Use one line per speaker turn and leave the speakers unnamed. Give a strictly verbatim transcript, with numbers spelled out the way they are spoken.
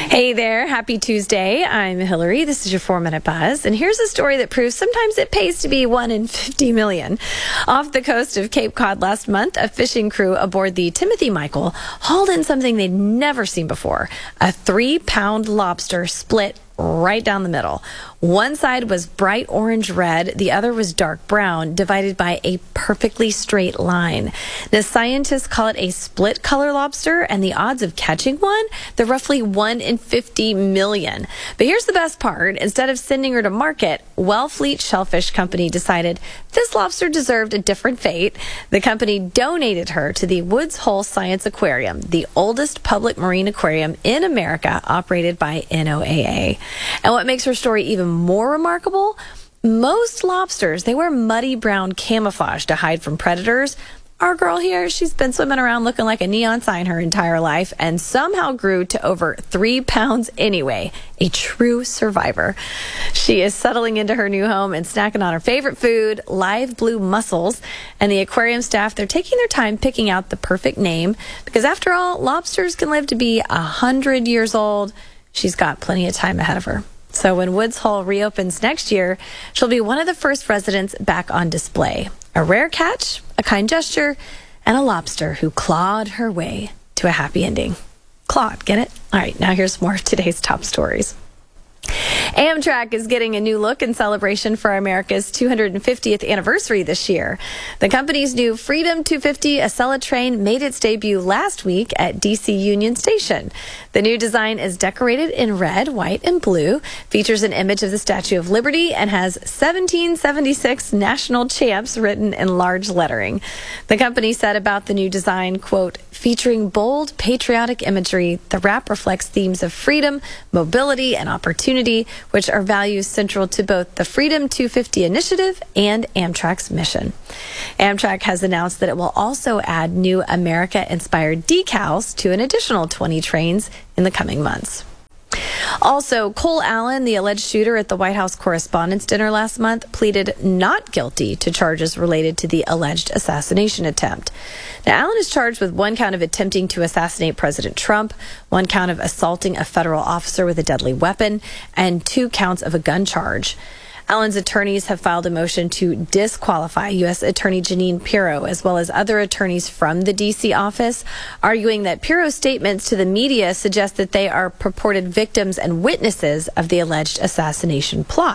Hey there, happy Tuesday. I'm Hillary. This is your four minute buzz. And here's a story that proves sometimes it pays to be one in fifty million. Off the coast of Cape Cod last month, a fishing crew aboard the Timothy Michael hauled in something they'd never seen before. A three pound lobster split right down the middle. One side was bright orange red, the other was dark brown, divided by a perfectly straight line. The scientists call it a split color lobster, and the odds of catching one, they're roughly one in fifty million. But here's the best part. Instead of sending her to market, Wellfleet Shellfish Company decided this lobster deserved a different fate. The company donated her to the Woods Hole Science Aquarium, the oldest public marine aquarium in America, operated by N O A A. And what makes her story even more remarkable, most lobsters, they wear muddy brown camouflage to hide from predators. Our girl here, she's been swimming around looking like a neon sign her entire life and somehow grew to over three pounds anyway. A true survivor. She is settling into her new home and snacking on her favorite food, live blue mussels. And the aquarium staff, they're taking their time picking out the perfect name because after all, lobsters can live to be a hundred years old. She's got plenty of time ahead of her. So when Woods Hole reopens next year, she'll be one of the first residents back on display. A rare catch, a kind gesture, and a lobster who clawed her way to a happy ending. Clawed, get it? All right, now here's more of today's top stories. Amtrak is getting a new look in celebration for America's two hundred fiftieth anniversary this year. The company's new Freedom two fifty Acela train made its debut last week at D C Union Station. The new design is decorated in red, white, and blue, features an image of the Statue of Liberty, and has seventeen seventy-six national champs written in large lettering. The company said about the new design, quote, featuring bold, patriotic imagery, the wrap reflects themes of freedom, mobility, and opportunity, which are values central to both the Freedom two fifty initiative and Amtrak's mission. Amtrak has announced that it will also add new America-inspired decals to an additional twenty trains in the coming months. Also, Cole Allen, the alleged shooter at the White House Correspondents' Dinner last month, pleaded not guilty to charges related to the alleged assassination attempt. Now, Allen is charged with one count of attempting to assassinate President Trump, one count of assaulting a federal officer with a deadly weapon, and two counts of a gun charge. Allen's attorneys have filed a motion to disqualify U S Attorney Jeanine Pirro, as well as other attorneys from the D C office, arguing that Pirro's statements to the media suggest that they are purported victims and witnesses of the alleged assassination plot.